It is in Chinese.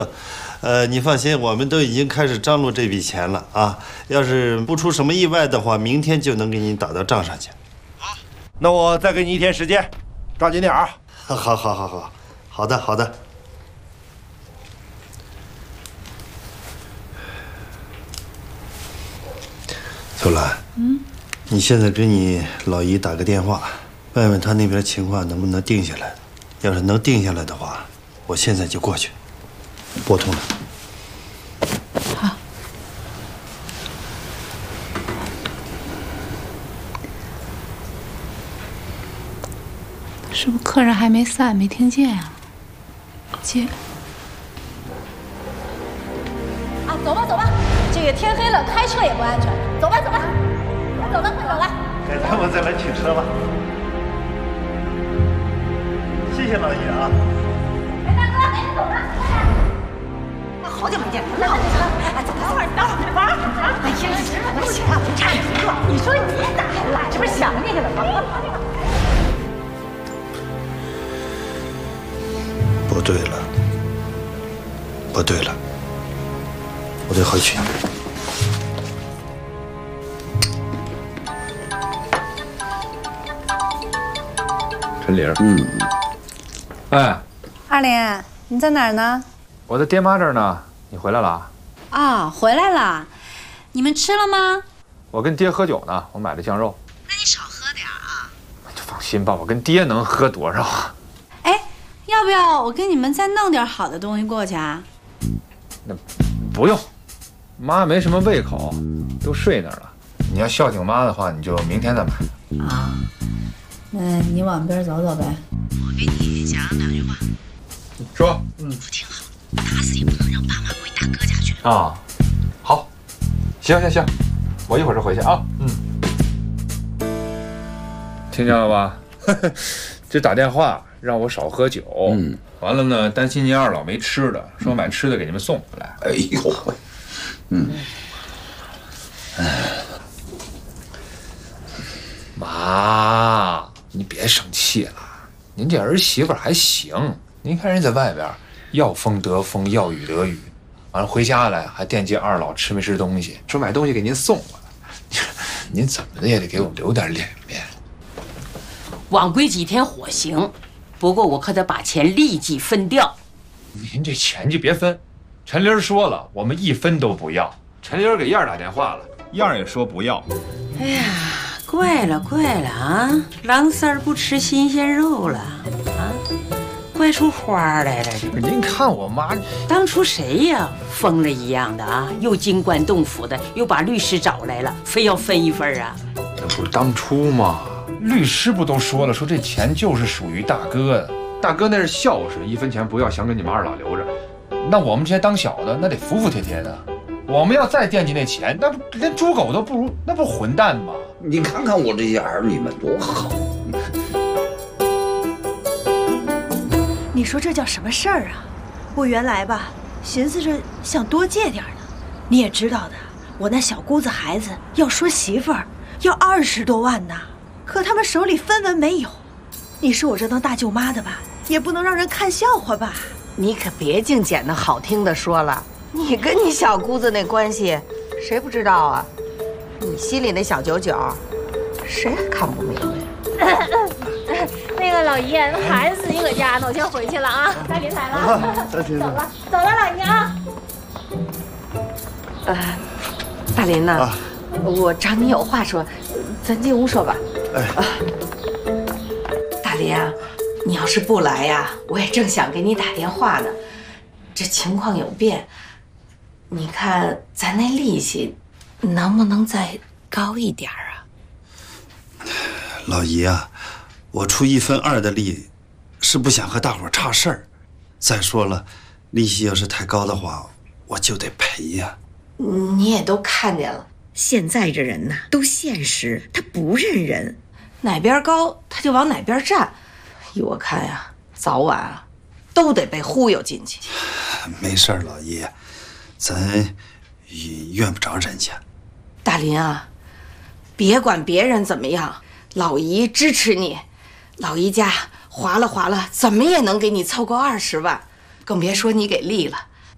你放心，我们都已经开始张罗这笔钱了啊。要是不出什么意外的话，明天就能给你打到账上去。 好，那我再给你1天时间，抓紧点啊！ 好的。秋兰，你现在给你老姨打个电话，问问她那边情况能不能定下来。要是能定下来的话，我现在就过去。拨通了。 好。是不是客人还没散，没听见呀？接。 啊，走吧。这个天黑了，开车也不安全。走吧，快走了。 改天我再来取车吧。谢谢老爷啊。 哎，大哥，赶紧走吧，好久没见，走。哎，等会儿，玩儿。哎呀，不行，差点没了。你说你咋还来？这不是想你了吗？ 不对了，我得回去。 陈玲，哎， 二莲，你在哪儿呢？ 我在爹妈这儿呢。你回来了？ 啊，回来了。你们吃了吗？ 我跟爹喝酒呢，我买了酱肉。 那你少喝点啊。 就放心吧，我跟爹能喝多少啊？ 哎，要不要我给你们再弄点好的东西过去啊？ 那不用，妈没什么胃口，都睡那儿了。你要孝敬妈的话，你就明天再买。 啊，那你往边走走呗。我给你讲2句话。 说。 不听好，打死也不能让爸妈回大哥家去。 啊，好，行，我一会儿就回去啊。听见了吧？这打电话让我少喝酒。完了呢，担心您二老没吃的，说买吃的给你们送回来。 哎呦喂， 妈，你别生气了，您这儿媳妇还行。您看人在外边，要风得风，要雨得雨，完了回家来还惦记二老吃没吃东西，说买东西给您送过来。您怎么的也得给我留点脸面。 晚归几天火行，不过我可得把钱立即分掉。 您这钱就别分，陈玲说了，我们1分都不要。陈玲给燕儿打电话了，燕儿也说不要。 哎呀，怪了啊！狼三儿不吃新鲜肉了啊，怪出花来了。 您看我妈， 当初谁呀，疯了一样的啊，又惊棺动斧的，又把律师找来了，非要分1份啊。 那不是当初吗？律师不都说了，说这钱就是属于大哥的，大哥那是孝顺，1分钱不要，想给你们二老留着。那我们这些当小的，那得服服帖帖的。我们要再惦记那钱，那不连猪狗都不如，那不是混蛋吗？ 你看看我这些儿女们多好。 你说这叫什么事儿啊？我原来吧，寻思着想多借点呢。你也知道的，我那小姑子孩子要说媳妇儿，要20多万呢，可他们手里分文没有。你说我这当大舅妈的吧，也不能让人看笑话吧？ 你可别净捡那好听的说了，你跟你小姑子那关系，谁不知道啊？你心里那小九九，谁还看不明白？ 那个老姨，孩子自己搁家呢，我先回去了啊。该理财了，走了，老姨啊。 大林呐，我找你有话说，咱进屋说吧。大林啊，你要是不来呀，我也正想给你打电话呢。这情况有变，你看咱那利息能不能再高一点啊？ 老姨啊，我出1分2的力，是不想和大伙差事儿。再说了，利息要是太高的话，我就得赔呀。 你也都看见了，现在这人呐都现实，他不认人，哪边高他就往哪边站。依我看呀，早晚啊都得被忽悠进去。 没事儿，老姨，咱怨不着人家。 大林啊，别管别人怎么样，老姨支持你。老姨家划拉划拉，怎么也能给你凑够20万，更别说你给力了。